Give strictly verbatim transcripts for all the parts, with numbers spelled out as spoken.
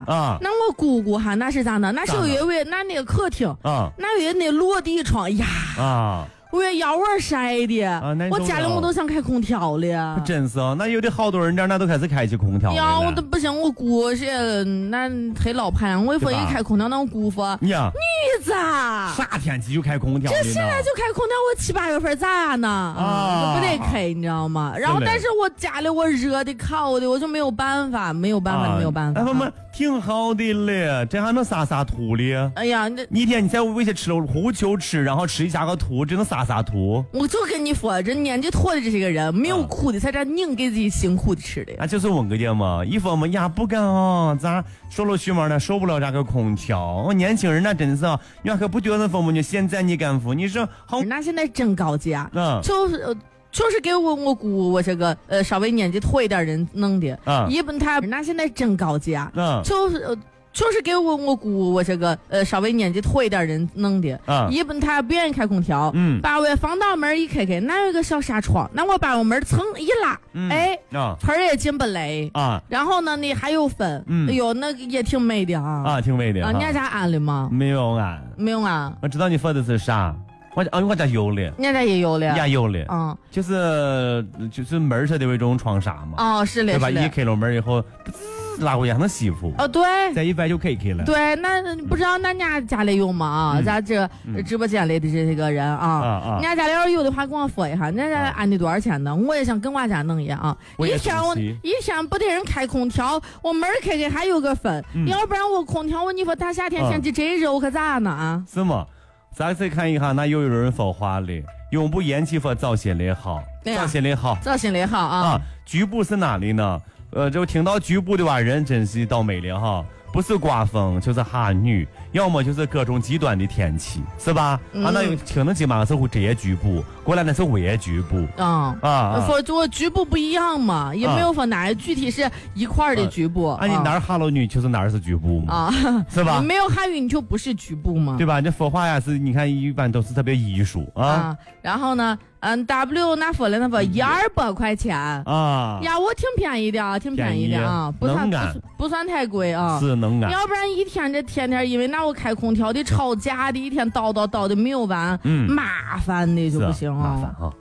啊。 那我姑姑哈，那是咋呢？那是有一位，那那个客厅啊，那有那落地窗呀啊。我也腰腕晒的，啊、我家里我都想开空调了。 真是哦，那有的好多人这儿那都开始开起空调了。 呀，我都不行，我姑是那忒老盘，我一说一开空调，那我姑父呀，女子啥天气就开空调？ 这现在就开空调，我七八月份咋呢？啊，都不得开，你知道吗？然后，但是我家里我热的烤的，我就没有办法，没有办法，啊、没有办法。 哎，我们挺好的嘞，这还能撒撒吐的？ 哎呀，那一天你在微信吃了胡球吃，然后吃一下个吐，只能撒。撒图， 我就跟你说，这年纪脱的这些个人，没有苦的才这宁给自己辛苦的吃的。 啊，就是我跟你嘛，一说嘛呀不干啊，咱说了虚嘛呢，受不了这个空调。我年轻人那真是啊，你可不觉得父母你现在你干服，你说好， 那现在真高级啊， 嗯， 就是。就是给我我姑我这个呃稍微年纪脱一点人弄的，啊，一般他那现在真高级啊，嗯，就是。就是给我我姑我这个呃稍微年纪脱一点人弄的，啊，一般他不愿意开空调，嗯，把我防盗门一开开，那有个小纱窗，那我把我门蹭一拉，嗯、哎，啊，盆儿也进不来啊，然后呢，那还有分，嗯，哎呦，那个也挺美的啊， 啊，挺美的啊，你家安了吗？ 没有安， 没有安， 我知道你说的是啥。我啊，我家有的， 人家也有的， 也有的，嗯，就是就是门上的那种窗纱嘛， 哦，是的， 对吧？一开了门以后，拉过去还能吸附， 哦，对， 再一掰就可以开了。 对，那不知道咱家家里有吗？啊，嗯、咱这直播间里的这个人啊，啊啊，人家家里要有的话，跟我说一下，人家家安的多少钱呢？我也想跟我家弄一啊，一天我一天不得人开空调，我门开开还有个分，嗯、要不然我空调我你说大夏天天气真热，我可咋呢啊？ 是吗？咱再看一下，那又有人说话了，永不言弃说早些来好，早些来好， 早些来好啊！啊， 局部是哪里呢？呃，就听到局部的话，人真是倒霉了哈。不是刮风就是下雨，要么就是各种极端的天气，是吧？嗯、啊，那有可能基本上是这些局部，过来那是微局部。 嗯啊，说这局部不一样嘛，也没有说哪具体是一块的局部。 啊，你哪儿下了雨就是哪儿是局部嘛？啊，是吧？ 你没有下雨你就不是局部嘛？ 对吧？这说话呀是，你看一般都是特别艺术啊。啊然后呢？嗯 ，W 那说了那不一二百块钱啊呀，我挺便宜的啊，挺便宜的啊，不算不不算太贵啊， 是能干。 要不然一天这天天因为那我开空调的吵架的，一天叨叨叨的没有完，嗯，麻烦的就不行啊。 麻烦啊。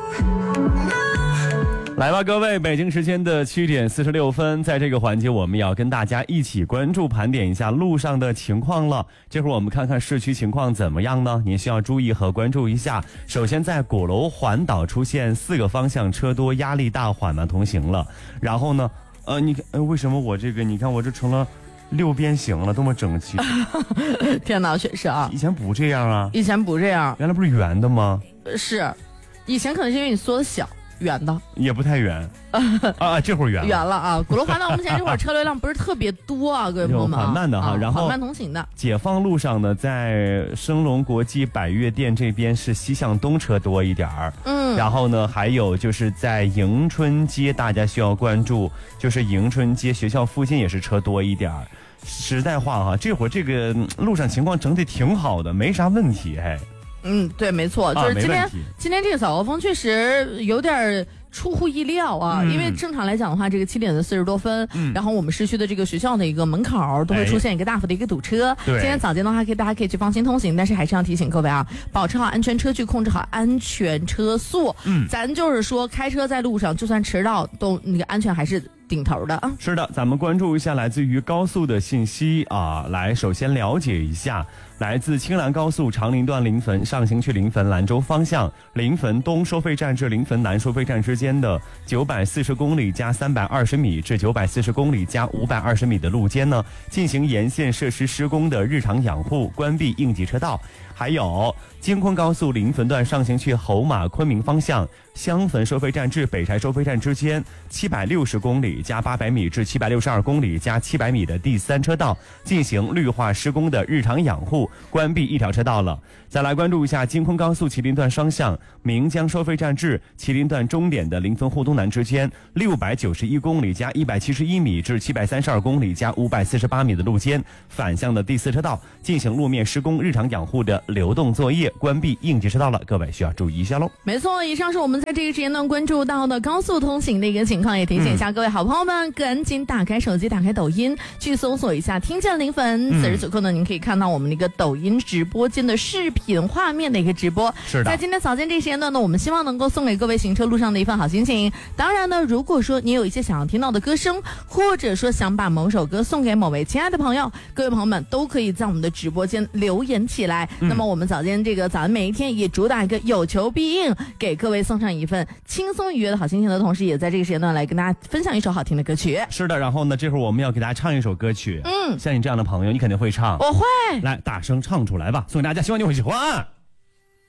来吧，各位，北京时间的七点四十六分，在这个环节，我们要跟大家一起关注、盘点一下路上的情况了。这会儿我们看看市区情况怎么样呢？您需要注意和关注一下。首先，在鼓楼环岛出现四个方向车多、压力大、缓慢同行了。然后呢，呃，你看，呃，为什么我这个？你看我这成了六边形了，多么整齐！ 天哪，确实啊， 以前不这样啊， 以前不这样， 原来不是圆的吗？ 是，以前可能是因为你缩的小。圆的也不太圆啊，这会儿圆了圆了啊！鼓楼环岛目前这会儿车流量不是特别多啊，各位朋友们， 缓慢的哈， 啊、 然后缓慢同行的。 解放路上呢，在升龙国际百悦店这边是西向东车多一点儿，嗯，然后呢，还有就是在迎春街，大家需要关注，就是迎春街学校附近也是车多一点儿。实在话哈，这会儿这个路上情况整体挺好的，没啥问题，嘿。 嗯，对，没错，就是今天、啊、今天这个早高峰确实有点出乎意料啊，嗯、因为正常来讲的话，这个七点的四十多分，嗯、然后我们市区的这个学校的一个门口都会出现一个大幅的一个堵车。哎、今天早间的话，可以大家可以去放心通行，但是还是要提醒各位啊，保持好安全车距，控制好安全车速。嗯，咱就是说，开车在路上，就算迟到，都那个安全还是顶头的啊。 是的，咱们关注一下来自于高速的信息啊，来首先了解一下。来自青兰高速长林段临汾上行去临汾兰州方向，临汾东收费站至临汾南收费站之间的九百四十公里加三百二十米至九百四十公里加五百二十米的路间呢，进行沿线设施施工的日常养护，关闭应急车道。还有京昆高速临汾段上行去侯马昆明方向，襄汾收费站至北柴收费站之间七百六十公里加八百米至七百六十二公里加七百米的第三车道进行绿化施工的日常养护，关闭一条车道了。再来关注一下京昆高速麒麟段双向岷江收费站至麒麟段终点的临汾沪东南之间六百九十一公里加一百七十一米至七百三十二公里加五百四十八米的路间，反向的第四车道进行路面施工日常养护的流动作业关闭应急车道了，各位需要注意一下喽。 没错，以上是我们在这个时间段关注到的高速通行的一个情况，也提醒一下各位好朋友们，赶紧打开手机，打开抖音，去搜索一下听见临汾。嗯、此时此刻呢，您可以看到我们的一个抖音直播间的视频画面的一个直播。 是的， 在今天早间这个时间段呢，我们希望能够送给各位行车路上的一份好心情。当然呢，如果说你有一些想要听到的歌声，或者说想把某首歌送给某位亲爱的朋友，各位朋友们都可以在我们的直播间留言起来。嗯、那么我们早间这个早安每一天也主打一个有求必应，给各位送上一份轻松愉悦的好心情的同时，也在这个时间段来跟大家分享一首好听的歌曲。 是的，然后呢，这会儿我们要给大家唱一首歌曲。嗯，像你这样的朋友，你肯定会唱。 我会。 来，大声唱出来吧，送给大家，希望你会喜欢。